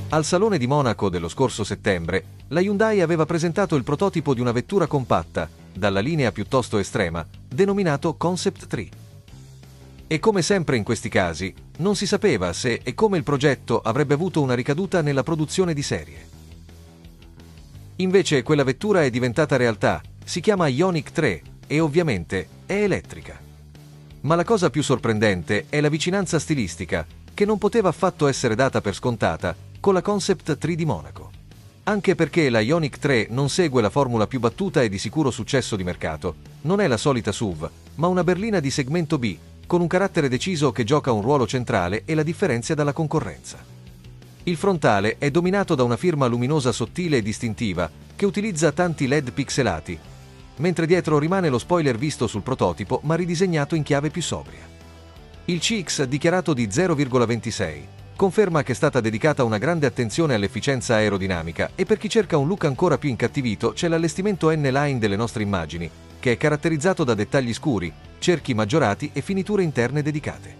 Al Salone di Monaco dello scorso settembre, la Hyundai aveva presentato il prototipo di una vettura compatta, dalla linea piuttosto estrema, denominato Concept 3. E come sempre in questi casi, non si sapeva se e come il progetto avrebbe avuto una ricaduta nella produzione di serie. Invece quella vettura è diventata realtà, si chiama Ioniq 3 e ovviamente è elettrica. Ma la cosa più sorprendente è la vicinanza stilistica, che non poteva affatto essere data per scontata, con la Concept 3 di Monaco. Anche perché la Ioniq 3 non segue la formula più battuta e di sicuro successo di mercato, non è la solita SUV, ma una berlina di segmento B, con un carattere deciso che gioca un ruolo centrale e la differenzia dalla concorrenza. Il frontale è dominato da una firma luminosa sottile e distintiva, che utilizza tanti LED pixelati, mentre dietro rimane lo spoiler visto sul prototipo ma ridisegnato in chiave più sobria. Il CX dichiarato di 0,26 conferma che è stata dedicata una grande attenzione all'efficienza aerodinamica e per chi cerca un look ancora più incattivito c'è l'allestimento N-Line delle nostre immagini, che è caratterizzato da dettagli scuri, cerchi maggiorati e finiture interne dedicate.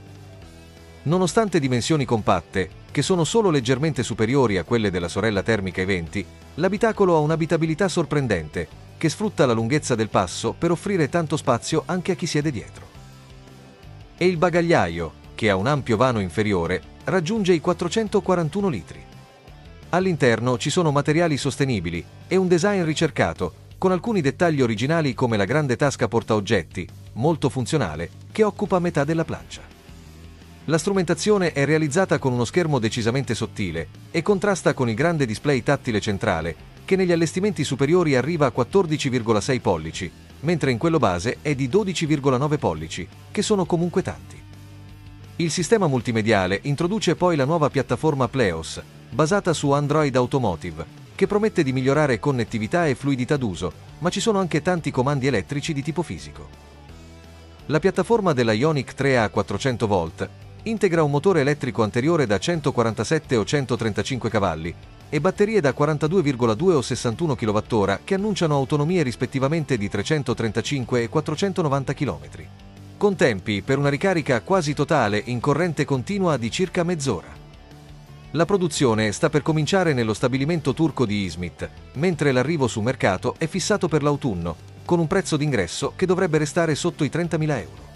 Nonostante dimensioni compatte, che sono solo leggermente superiori a quelle della sorella termica E20, l'abitacolo ha un'abitabilità sorprendente, che sfrutta la lunghezza del passo per offrire tanto spazio anche a chi siede dietro. E il bagagliaio, che ha un ampio vano inferiore, raggiunge i 441 litri. All'interno ci sono materiali sostenibili e un design ricercato, con alcuni dettagli originali come la grande tasca portaoggetti, molto funzionale, che occupa metà della plancia. La strumentazione è realizzata con uno schermo decisamente sottile e contrasta con il grande display tattile centrale, che negli allestimenti superiori arriva a 14,6 pollici, mentre in quello base è di 12,9 pollici, che sono comunque tanti. Il sistema multimediale introduce poi la nuova piattaforma Pleos, basata su Android Automotive, che promette di migliorare connettività e fluidità d'uso, ma ci sono anche tanti comandi elettrici di tipo fisico. La piattaforma della Ioniq 3 a 400 volt integra un motore elettrico anteriore da 147 o 135 cavalli e batterie da 42,2 o 61 kWh che annunciano autonomie rispettivamente di 335 e 490 km. Con tempi per una ricarica quasi totale in corrente continua di circa mezz'ora. La produzione sta per cominciare nello stabilimento turco di Izmit, mentre l'arrivo sul mercato è fissato per l'autunno, con un prezzo d'ingresso che dovrebbe restare sotto i 30.000 euro.